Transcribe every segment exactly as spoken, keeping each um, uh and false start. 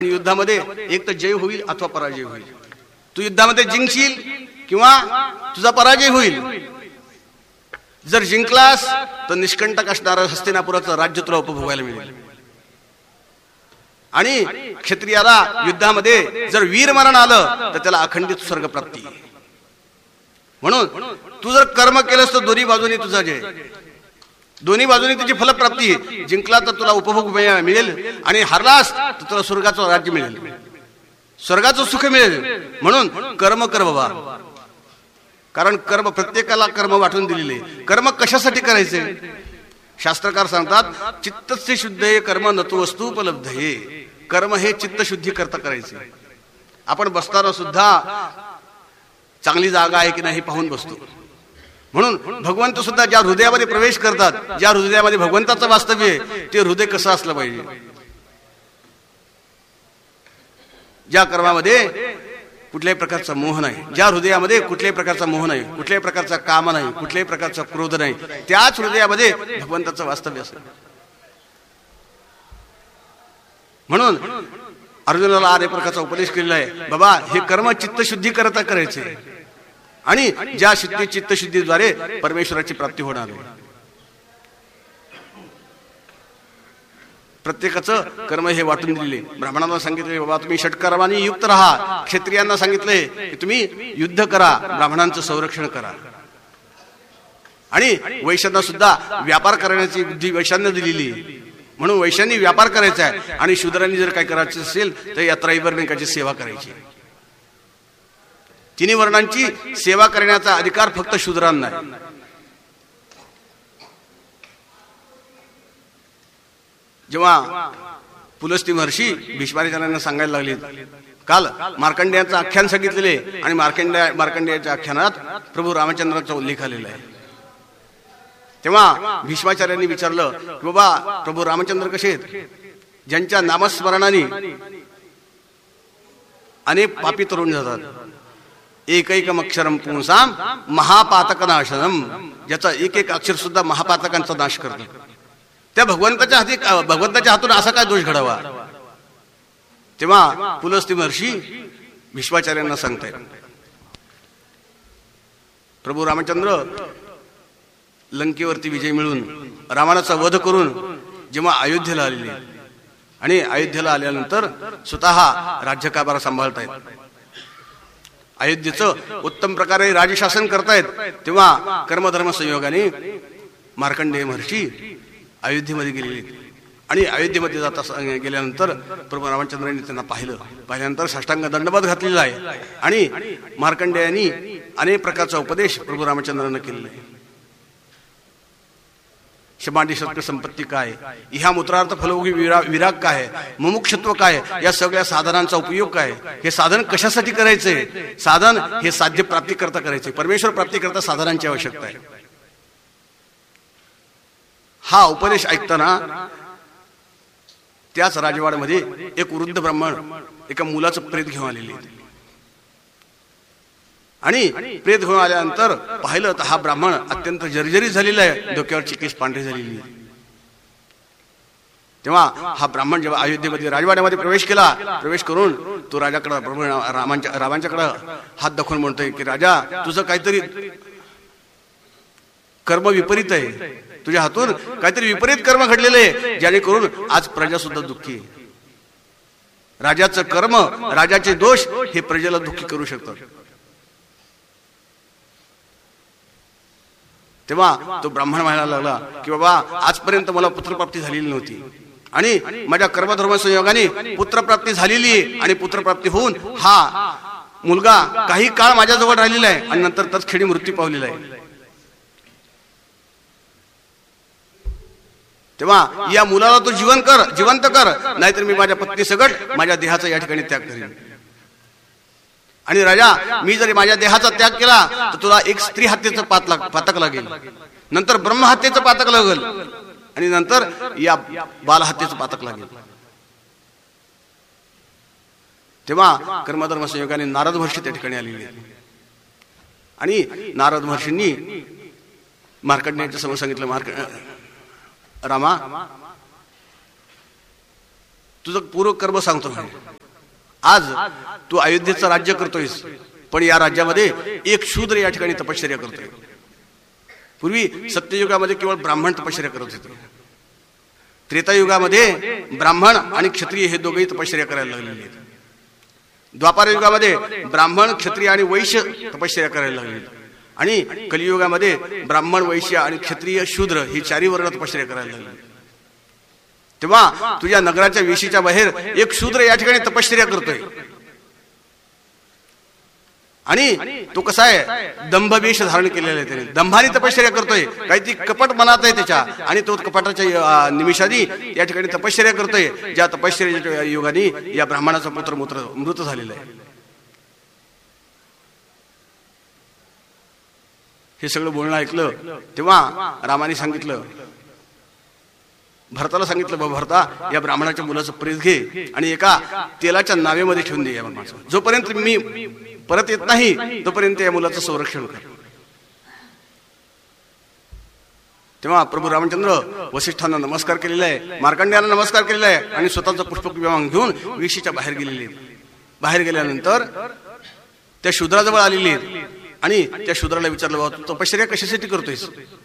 युद्धामध्ये एक तर जय होईल अथवा पराजय होईल. तू युद्धामध्ये जिंकशील किंवा तुझा पराजय होईल. जर जिंकलास तर निष्कंटक असणारं हस्तिनापुराचं राज्य तुला उपभोगायला मिळेल. आणि क्षत्रियाला युद्धामध्ये जर वीर मरण आलं तर त्याला अखंडित स्वर्गप्राप्ती. म्हणून तू जर कर्म केलंस तर दोन्ही बाजूनी तुझा जय, दोन्ही बाजूनी तुझी फलप्राप्ती. जिंकला तर तुला उपभोग मिळेल आणि हारलास तर तुला स्वर्गाचं राज्य मिळेल, स्वर्गाचं सुख मिळेल. म्हणून कर्म कर बाबा. कारण कर्म प्रत्येकाला कर्म वाटून दिलेले. कर्म कशासाठी करायचे? शास्त्रकार सांगतात चित्तस्य शुद्धे कर्म नतो वस्तू उपलब्धये. कर्म हे चित्तशुद्धी करता करायचे. आपण बसताना सुद्धा चांगली जागा आहे की नाही पाहून बसतो. म्हणून भगवंत सुद्धा ज्या हृदयामध्ये प्रवेश करतात, ज्या हृदयामध्ये भगवंताचं वास्तव्य आहे, ते हृदय कसं असलं पाहिजे? ज्या कर्मामध्ये कुठल्याही प्रकारचा मोह नाही, ज्या हृदयामध्ये कुठल्याही प्रकारचा मोह नाही, कुठल्याही प्रकारचा काम नाही, कुठल्याही प्रकारचा क्रोध नाही, त्याच हृदयामध्ये भगवंताचं वास्तव्य असेल. म्हणून अर्जुनाला अनेक प्रकारचा उपदेश केलेला आहे. बाबा हे कर्म चित्तशुद्धी करता करायचे आणि ज्या शुद्धी चित्तशुद्धीद्वारे परमेश्वराची प्राप्ती होणार आहे. प्रत्येकाचं कर्म हे वाटून दिले. ब्राह्मणांना सांगितले बाबा तुम्ही षटकर्मांनी युक्त राहा. क्षत्रियांना सांगितले की तुम्ही युद्ध करा, ब्राह्मणांचं संरक्षण करा. आणि वैश्यांना सुद्धा व्यापार करण्याची बुद्धी वैश्यांना दिलेली. म्हणून वैश्यांनी व्यापार करायचा आहे आणि शूद्रांनी जर काय करायचं असेल तर या त्रैवर्णिकाची सेवा करायची. तिन्ही वर्णांची सेवा करण्याचा अधिकार फक्त शूद्रांना आहे. जेव्हा पुलस्ती महर्षी भीष्माचार्यांना सांगायला लागले, काल मार्कंडेयाचं आख्यान सांगितलेले आणि मार्कंडेय मार्कंडेयाच्या आख्यानात प्रभू रामचंद्राचा उल्लेख आलेला आहे. तेव्हा भीष्माचार्यांनी विचारलं की बाबा प्रभू रामचंद्र कसे आहेत? ज्यांच्या नामस्मरणाने अनेक पापी तरुण जातात. एकैकम अक्षरम पुंसाम महापातक नाशनम. ज्याचा एक एक अक्षर सुद्धा महापातकांचा नाश करतो. त्या भगवंताच्या हाती भगवंताच्या हातून असा काय दोष घडावा? तेव्हा पुलस्ती महर्षी भीष्माचार्यांना सांगतायत प्रभू रामचंद्र लंकेवरती विजय मिळून रावणाचा वध करून जेव्हा अयोध्येला आलेले आणि अयोध्येला आल्यानंतर स्वतः राज्यकारभार सांभाळतायत, अयोध्येचं उत्तम प्रकारे राजशासन करतायत, तेव्हा कर्मधर्म संयोगाने मार्कंडेय महर्षी अयोध्येमध्ये गेलेले. आणि अयोध्येमध्ये जाता गेल्यानंतर प्रभू रामचंद्रांनी त्यांना पाहिलं. पाहिल्यानंतर साष्टांग दंडवत घातलेला आहे आणि मार्कंडेयांनी अनेक प्रकारचा उपदेश प्रभू रामचंद्रांना केलेला आहे. शमांडी सत्य संपत्ती काय, ह्या मूत्रार्थ फलभोगी विराग काय, मुमुक्षत्व काय, या सगळ्या साधनांचा उपयोग काय, हे साधन कशासाठी करायचे? साधन हे साध्य प्राप्ती करता करायचे. परमेश्वर प्राप्ती करता साधनांची आवश्यकता आहे. हा उपदेश ऐकताना त्याच राजवाड्यामध्ये एक वृद्ध ब्राह्मण एका मुलाचं प्रेत घेऊन आलेले आणि प्रेत घेऊन आल्यानंतर पाहिलं तर हा ब्राह्मण अत्यंत जर्जरीत झालेला आहे, डोक्यावरची केस पांढरी झालेली आहे. तेव्हा हा ब्राह्मण जेव्हा अयोध्येमध्ये राजवाड्यामध्ये प्रवेश केला, प्रवेश करून तो राजाकडे प्रभू रामांच्या रामांच्याकडे हात दाखवून म्हणतोय की राजा तुझं काहीतरी कर्म विपरीत आहे, तुझ्या हातून काहीतरी विपरीत कर्म घडलेलं आहे, जेणेकरून आज प्रजा सुद्धा दुःखी आहे. राजाचं कर्म, राजाचे दोष हे प्रजेला दुःखी करू शकतात. तेव्हा तो ब्राह्मण म्हणायला लागला की बाबा आजपर्यंत मला पुत्रप्राप्ती झालेली नव्हती आणि माझ्या कर्मधर्म संयोगाने पुत्रप्राप्ती झालेली आहे आणि पुत्रप्राप्ती होऊन हा मुलगा काही काळ माझ्याजवळ राहिलेला आहे आणि नंतर तत्क्षणी मृत्यू पावलेला आहे. तेव्हा या मुलाला तू जीवन कर, जिवंत कर, नाहीतर मी माझ्या पत्नी सगट माझ्या देहाचा या ठिकाणी त्याग करेन. आणि राजा मी जरी माझ्या देहाचा त्याग केला तर तुला एक स्त्री हत्येचं पातक लागेल, नंतर ब्रह्म हत्येचं पातक लागेल आणि नंतर या बाल हत्येचं पातक लागेल. तेव्हा कर्मधर्म संयोगाने नारद महर्षी त्या ठिकाणी आलेले आणि नारद महर्षींनी मार्कंडेयाच्या समोर सांगितलं, मार्क रामा तुझं पूर्व कर्म सांगतो. आज तू अयोध्येचं राज्य करतोयस, पण या राज्यामध्ये एक शूद्र या ठिकाणी तपश्चर्या करतोय. पूर्वी सत्ययुगामध्ये केवळ ब्राह्मण तपश्चर्या करत होते. त्रेतायुगामध्ये ब्राह्मण आणि क्षत्रिय हे दोघेही तपश्चर्या करायला लागलेले आहेत. द्वापार युगामध्ये ब्राह्मण, क्षत्रिय आणि वैश्य तपश्चर्या करायला लागले. आणि कलियुगामध्ये ब्राह्मण, वैश्य आणि क्षत्रिय, शूद्र ही चारी वर्ण तपश्चर्या करायला लागले. तेव्हा तुझ्या नगराच्या वेशीच्या बाहेर एक शूद्र या ठिकाणी तपश्चर्या करतोय. आणि तो कसा आहे, दंभवेश धारण केलेला आहे. त्याने दंभाने तपश्चर्या करतोय. काही ती कपट मनात आहे त्याच्या, आणि तो कपटाच्या निमिषाने या ठिकाणी तपश्चर्या करतोय. ज्या तपश्चर्याच्या योगाने या ब्राह्मणाचा पुत्र मूत्र मृत झालेला आहे. हे सगळं बोलणं ऐकलं तेव्हा रामाने सांगितलं, भरताला सांगितलं, बाबा भरता, या ब्राह्मणाच्या मुलाचं प्रेत घे आणि एका तेलाच्या नावेमध्ये ठेवून दे या ब्राह्मणाचं. जोपर्यंत मी परत येत नाही तोपर्यंत या मुलाचं संरक्षण कर. तेव्हा प्रभू रामचंद्र वसिष्ठांना नमस्कार केलेला आहे, मार्कंडेयाला नमस्कार केलेला आहे, आणि स्वतःचा पुष्पक विमान घेऊन वेशीच्या बाहेर गेलेले. बाहेर गेल्यानंतर त्या शूद्राजवळ आलेले आहेत आणि त्या शूद्राला विचारलं, बाबा तू तपश्चर्या कशासाठी करतोयस?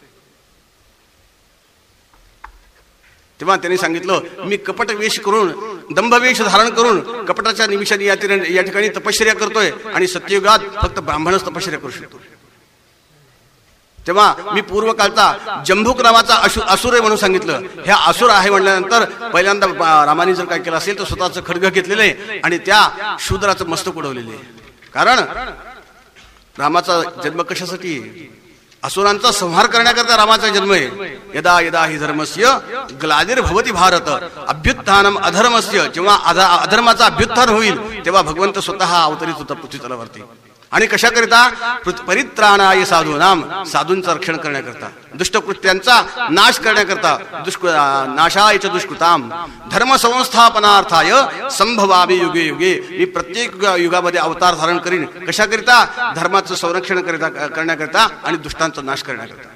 तेव्हा त्यांनी सांगितलं, मी कपट वेश करून, दंभवेश धारण करून कपटाच्या निमिषाने या ठिकाणी तपश्चर्या करतोय, आणि सत्ययुगात फक्त ब्राह्मणच तपश्चर्या करू शकतो. तेव्हा मी पूर्वकाळचा जंभूक नावाचा असुर आहे म्हणून सांगितलं. ह्या असुर आहे म्हणल्यानंतर पहिल्यांदा रामाने जर काय केलं असेल तर स्वतःचं खड्ग घेतलेलं आहे आणि त्या शूद्राचं मस्तक उडवलेलं आहे. कारण रामाचा जन्म कशासाठी? असुरांचा संहार करण्याकरता रामाचा जन्म आहे. यदा यदा हि धर्मस्य ग्लादिर्भवति भारत अभ्युत्थानम अधर्मस्य. जेव्हा अधर्माचा अभ्युत्थान होईल तेव्हा भगवंत स्वतः अवतरित होता पृथ्वी तलावरती. आणि कशाकरिता? परित्राणाय साधूनाम, साधूंचं रक्षण करण्याकरता, दुष्टकृत्यांचा नाश करण्याकरता, दुष्क नाशाय च दुष्कृताम धर्म संस्थापनार्थाय संभवामि युगे युगे. मी प्रत्येक युगामध्ये अवतार धारण करीन. कशाकरिता? धर्माचं संरक्षण करिता करण्याकरता आणि दुष्टांचा नाश करण्याकरता.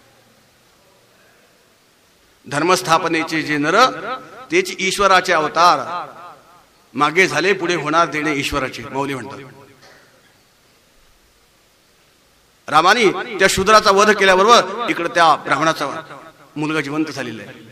धर्मस्थापनेचे जे नर तेच ईश्वराचे अवतार. मागे झाले पुढे होणार देणे ईश्वराचे, मौली म्हणतात. रामाने त्या शूद्राचा वध केल्याबरोबर इकडे त्या ब्राह्मणाचा मुलगा जिवंत झालेला आहे.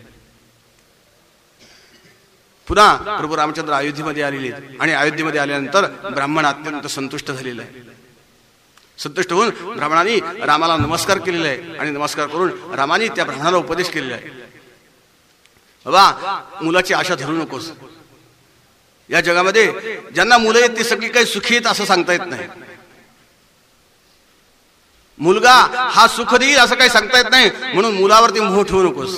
पुन्हा प्रभू रामचंद्र अयोध्येमध्ये आलेले आणि अयोध्येमध्ये आल्यानंतर ब्राह्मण अत्यंत संतुष्ट झालेला आहे. संतुष्ट होऊन ब्राह्मणाने रामाला नमस्कार केलेला आहे आणि नमस्कार करून रामाने त्या ब्राह्मणाला उपदेश केलेला आहे, बाबा मुलाची आशा धरू नकोस. या जगामध्ये ज्यांना मुलं आहेत ते सगळी काही सुखी आहेत असं सांगता येत नाही. मुलगा हा सुख देईल असं काही सांगता येत नाही. म्हणून मुलावरती मोह ठेवू नकोस.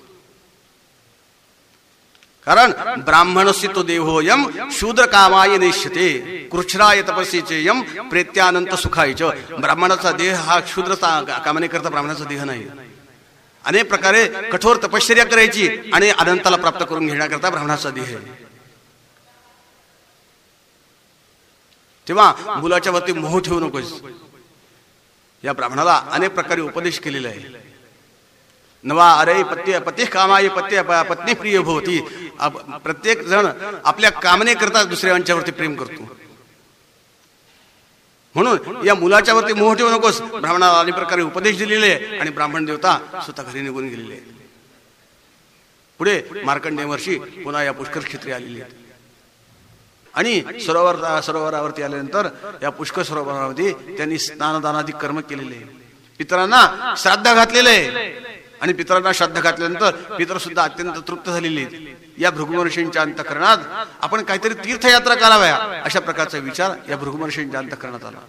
कारण ब्राह्मणस्य तो देहोयम शूद्र कामाय नेष्यते कृच्छ्राय तपस्येयम प्रेत्यानंत सुखायच. ब्राह्मणाचा देह हा शूद्र कामने करता ब्राह्मणाचा देह नाही. अनेक प्रकारे कठोर तपश्चर्या करायची आणि अनंताला प्राप्त करून घेण्याकरता ब्राह्मणाचा देह आहे. तेव्हा मुलाच्या वरती मोह ठेवू नकोस. या ब्राह्मणाला अनेक प्रकारे उपदेश केलेला आहे. नवा अरे पत्य पती कामाय पत्य पत्नी प्रिय भवती. प्रत्येक जण आपल्या कामने करता दुसऱ्यांच्यावरती प्रेम करतो. म्हणून या मुलाच्या वरती मोह ठेवू नकोस. ब्राह्मणाला अनेक प्रकारे उपदेश दिलेले आणि ब्राह्मण देवता स्वतः घरी निघून गेलेले. पुढे मार्कंडेय महर्षी पुन्हा या पुष्कर क्षेत्री आलेले आहेत आणि सरोवर सरोवरावरती आल्यानंतर या पुष्कर सरोवरावरती त्यांनी स्नानदानादी कर्म केलेले, पितरांना श्राद्ध घातलेले आणि पितरांना श्राद्ध घातल्यानंतर पितर सुद्धा अत्यंत तृप्त झालेले. या भृगुमहर्षींच्या अंतःकरणात आपण काहीतरी तीर्थयात्रा कराव्या अशा प्रकारचा विचार या भृगुमहर्षींच्या अंतःकरणात आला.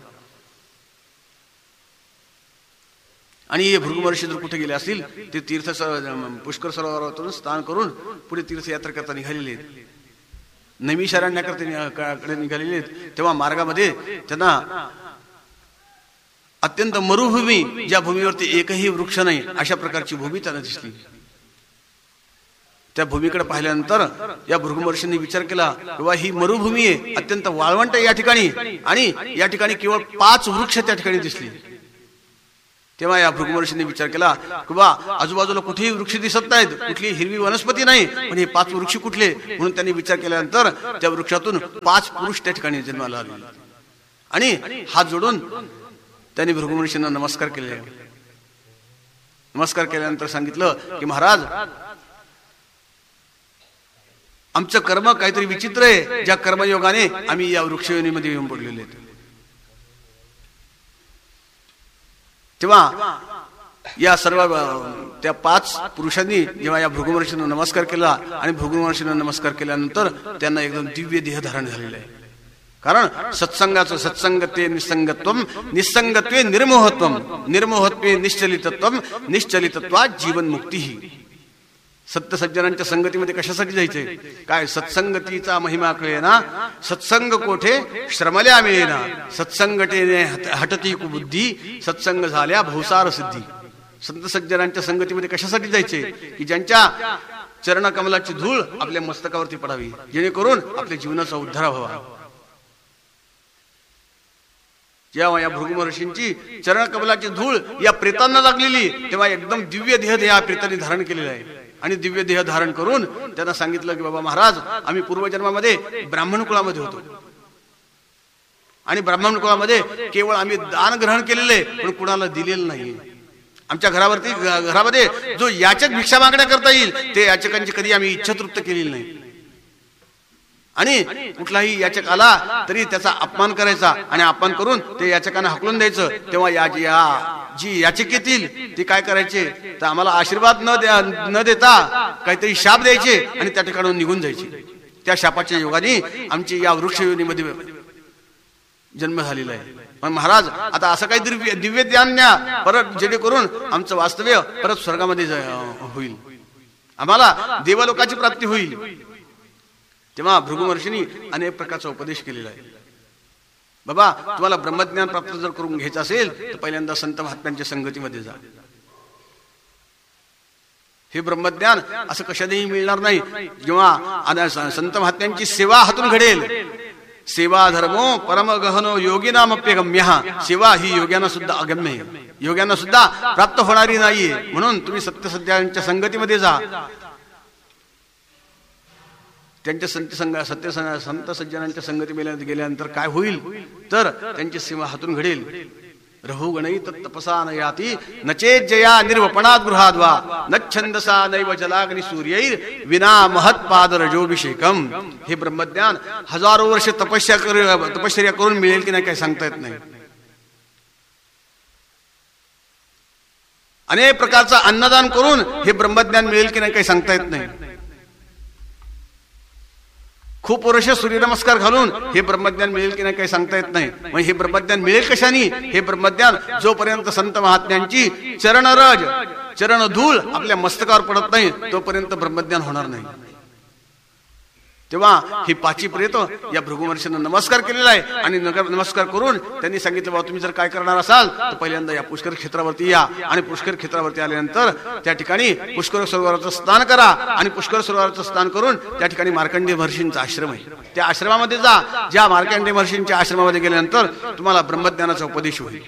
आणि हे भृगुमहर्षी जर कुठे गेले असतील ते तीर्थ पुष्कर सरोवरातून स्नान करून पुढे तीर्थयात्रा करता निघालेले, नैमिषारण्याकडे निघालेले. तेव्हा मार्गामध्ये त्यांना अत्यंत मरुभूमी, ज्या भूमीवरती एकही वृक्ष नाही अशा प्रकारची भूमी त्यांना दिसली. त्या भूमीकडे पाहिल्यानंतर या भृगुमहर्षींनी विचार केला किंवा ही मरुभूमी आहे, अत्यंत वाळवंट या ठिकाणी, आणि या ठिकाणी केवळ पाच वृक्ष त्या ठिकाणी दिसली. तेव्हा या भृगुमहर्षींनी विचार केला की बा आजूबाजूला कुठेही वृक्ष दिसत नाहीत, कुठली हिरवी वनस्पती नाही, पण हे पाच वृक्ष कुठले? म्हणून त्यांनी विचार केल्यानंतर त्या वृक्षातून पाच पुरुष त्या ठिकाणी जन्माला आले आणि हात जोडून त्यांनी भृगुमहर्षींना नमस्कार केले. नमस्कार केल्यानंतर सांगितलं की महाराज, आमचं कर्म काहीतरी विचित्र आहे, ज्या कर्मयोगाने आम्ही या वृक्षयोनीमध्ये येऊन पडलेले आहेत. तेव्हा या सर्व त्या पाच पुरुषांनी जेव्हा या भृगुमहर्षींना नमस्कार केला आणि भृगुमहर्षींना नमस्कार केल्यानंतर त्यांना एकदम दिव्य देह धारण झालेलं आहे. कारण सत्संगाचं सत्संगत्वे निसंगत्वम, निसंगत्वे निर्मोहत्वम, निर्मोहत्वे निश्चलितत्वम, निश्चलितत्वात जीवनमुक्ती. सत्य सज्जनांच्या संगतीमध्ये कशासाठी जायचे? काय सत्संगतीचा महिमा कळेना, सत्संग कोठे श्रमल्या मिळेना, सत्संगतेने हटती कुबुद्धी, सत्संग झाल्या भवसार सिद्धी. संत सज्जनांच्या संगतीमध्ये कशासाठी जायचे? की ज्यांच्या चरणकमलाची धूळ आपल्या मस्तकावरती पडावी, जेणेकरून आपल्या जीवनाचा उद्धार व्हावा. जेव्हा या भृगुमहर्षींची चरणकमलाची धूळ या प्रेतांना लागलेली, तेव्हा एकदम दिव्य देह या प्रेतांनी धारण केलेला आहे. आणि दिव्य देह धारण करून त्यांना सांगितलं की बाबा महाराज, आम्ही पूर्वजन्मामध्ये ब्राह्मण कुळामध्ये होतो आणि ब्राह्मण कुळामध्ये केवळ आम्ही दान ग्रहण केलेले, पण कुणाला दिलेलं नाही. आमच्या घरावरती घरामध्ये जो याचक भिक्षा मागण्या करता येईल, ते याचकांची कधी आम्ही इच्छा तृप्त केलेली नाही. आणि कुठलाही याचक आला तरी त्याचा अपमान करायचा आणि अपमान करून ते याचकांना हकलून द्यायचं. तेव्हा या जी याचक येतील ते काय करायचे, तर आम्हाला आशीर्वाद न द्या न देता काहीतरी शाप द्यायचे आणि त्या ठिकाणी निघून जायचे. त्या शापाच्या योगाने आमची या वृक्षयोनीमध्ये जन्म झालेला आहे. पण महाराज, आता असं काहीतरी दिव्य ज्ञान द्या परत, जेणेकरून आमचं वास्तव्य परत स्वर्गामध्ये होईल, आम्हाला देवलोकाची प्राप्ती होईल. तेव्हा भृगुमहर्षींनी अनेक प्रकारचा उपदेश केलेला आहे. बाबा, तुम्हाला ब्रह्मज्ञान प्राप्त जर करून घ्यायचं असेल तर पहिल्यांदा संत महात्म्यांच्या संगतीमध्ये जा. हे ब्रह्मज्ञान असं कशानेही मिळणार नाही. जेव्हा संत महात्म्यांची सेवा हातून घडेल, सेवा धर्मो परम गहनो योगिनामप्यगम्य, सेवा ही योग्यांना सुद्धा अगम्य आहे, योग्यांना सुद्धा प्राप्त होणारी नाहीये. म्हणून तुम्ही सत्य सत्यांच्या संगतीमध्ये जा. त्यांच्या संत संग सत्य संत सज्जनांच्या संगती गेल्यानंतर काय होईल, तर त्यांची सेवा हातून घडेल. रहुगणै तत्तपसा न याती नचेत जया निर्वपणात गृहाद्वा नच्छंदसा नैव जलाग्नि सूर्यैर विना महत्पाद रजोभिषेकम. हे ब्रह्मज्ञान हजारो वर्ष तपस्या तपश्चर्या करून मिळेल की नाही काही सांगता येत नाही. अनेक प्रकारचा अन्नदान करून हे ब्रह्मज्ञान मिळेल की नाही काही सांगता येत नाही. खूप वर्ष सूर्यनमस्कार घालून हे ब्रह्मज्ञान मिळेल की नाही काही सांगता येत नाही. मग हे ब्रह्मज्ञान मिळेल कशाने? हे ब्रह्मज्ञान जोपर्यंत संत महात्म्यांची चरणरज चरण धूळ आपल्या मस्तकावर पडत नाही तोपर्यंत ब्रह्मज्ञान होणार नाही. तेव्हा ही पाची प्रेत या भृगुमहर्षींना नमस्कार केलेला आहे आणि नमस्कार करून त्यांनी सांगितलं, बाबा तुम्ही जर काय करणार असाल तर पहिल्यांदा या पुष्कर क्षेत्रावरती या आणि पुष्कर क्षेत्रावरती आल्यानंतर त्या ठिकाणी पुष्कर सरोवराचं स्नान करा आणि पुष्कर सरोवराचं स्नान करून त्या ठिकाणी मार्कंडेय महर्षींचा आश्रम आहे, त्या आश्रमामध्ये जा. ज्या मार्कंडेय महर्षींच्या आश्रमामध्ये गेल्यानंतर तुम्हाला ब्रह्मज्ञानाचा उपदेश होईल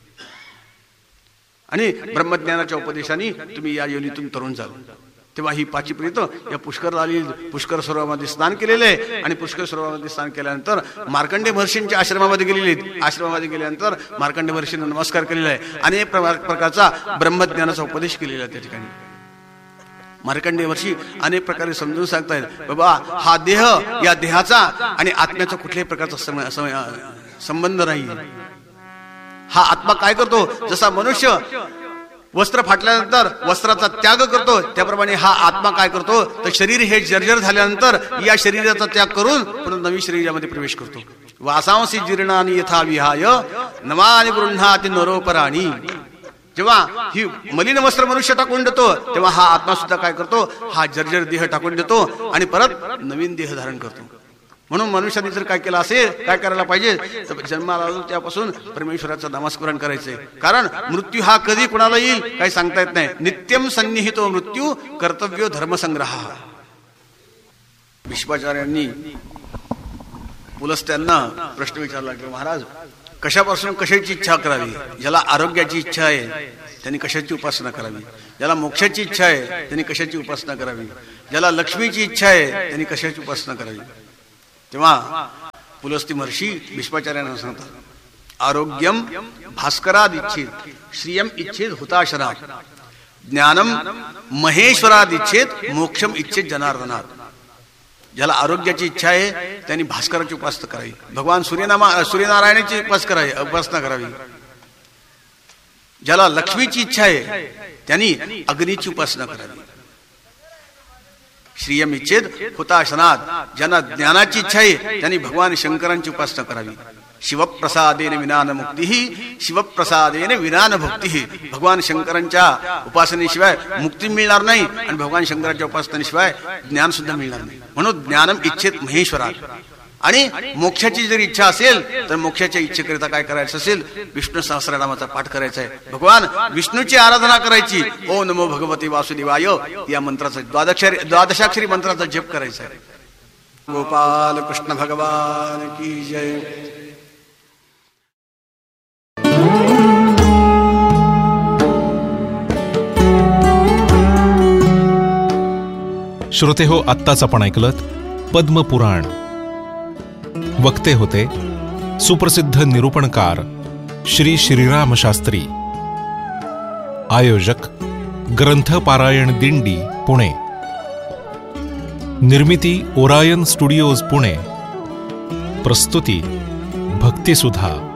आणि ब्रह्मज्ञानाच्या उपदेशाने तुम्ही या योनीतून तरुण जाल. तेव्हा ही पाची प्रेत या पुष्कर आली, पुष्कर सरोवरामध्ये स्नान केलेले आहे आणि पुष्कर सरोवरामध्ये स्नान केल्यानंतर मार्कंडेय महर्षींच्या आश्रमामध्ये गेलेले. आश्रमामध्ये गेल्यानंतर मार्कंडेय महर्षींना नमस्कार केलेला आहे. अनेक प्रकारचा ब्रह्मज्ञानाचा उपदेश केलेला आहे. त्या ठिकाणी मार्कंडेय महर्षी अनेक प्रकारे समजून सांगतायत, बाबा हा देह, या देहाचा आणि आत्म्याचा कुठल्याही प्रकारचा संबंध नाही. हा आत्मा काय करतो, जसा मनुष्य वस्त्र फाटल्यानंतर वस्त्राचा त्याग करतो त्याप्रमाणे हा आत्मा काय करतो, तर शरीर हे जर्जर झाल्यानंतर या शरीराचा त्याग करून पुन्हा नवीन शरीरामध्ये प्रवेश करतो. वासांसी जीर्णानि यथा विहाय नवानि गृह्णाति नरोपराणि. जेव्हा ही मलिन वस्त्र मनुष्य टाकून देतो तेव्हा हा आत्मा सुद्धा काय करतो, हा जर्जर देह टाकून देतो आणि परत नवीन देह धारण करतो. म्हणून मनुष्याने जर काय केलं असेल, काय करायला पाहिजे, तर जन्माला आलो त्यापासून परमेश्वराचं नामस्मरण करायचंय. कारण मृत्यू हा कधी कुणाला येईल काही सांगता येत नाही. नित्यम सन्निहितो मृत्यू कर्तव्यो धर्मसंग्रह. भीष्माचार्यांनी पुलस्त्यांना प्रश्न विचारला की महाराज, कशापासून कशाची इच्छा करावी? ज्याला आरोग्याची इच्छा आहे त्यांनी कशाची उपासना करावी, ज्याला मोक्षाची इच्छा आहे त्यांनी कशाची उपासना करावी, ज्याला लक्ष्मीची इच्छा आहे त्यांनी कशाची उपासना करावी. तेव्हा पुलस्ती महर्षी भीष्माचार्यांना सांगतात, आरोग्यम भास्कराद इच्छेत, श्रियम इच्छेत हुताशनात, ज्ञानम महेश्वराद इच्छेत, मोक्षम इच्छेत जनार्दनात. ज्याला आरोग्याची इच्छा आहे त्यांनी भास्कराची उपासना करावी, भगवान सूर्यनामा सूर्यनारायणाची उपास करावी उपासना करावी. ज्याला लक्ष्मीची इच्छा आहे त्यांनी अग्नीची उपासना करावी. श्रियम इच्छेत हुताशनात, ज्यांना ज्ञानाची इच्छा आहे त्यांनी भगवान शंकरांची उपासना करावी. शिवप्रसादेन विनान मुक्ती, शिवप्रसादेन विनान भक्ती. भगवान शंकरांच्या उपासनेशिवाय मुक्ती मिळणार नाही आणि भगवान शंकरांच्या उपासनेशिवाय ज्ञान सुद्धा मिळणार नाही. म्हणून ज्ञानम इच्छेत महेश्वरात. आणि मोक्षाची जर इच्छा असेल तर मोक्षाच्या इच्छेकरिता काय करायचं असेल, विष्णू सहस्रनामाचा पाठ करायचा आहे, भगवान विष्णूची आराधना करायची. ओ नमो भगवते वासुदेवाय या मंत्राचा द्वादशाक्षरी द्वादशाक्षरी मंत्राचा जप करायचा आहे. गोपाल कृष्ण भगवान की जय. श्रोते हो, आत्ताच आपण ऐकलत पद्मपुराण. वक्ते होते सुप्रसिद्ध निरूपणकार श्री श्रीराम शास्त्री. आयोजक ग्रंथ पारायण दिंडी पुणे. निर्मिती ओरायन स्टुडिओज पुणे. प्रस्तुती भक्तिसुधा.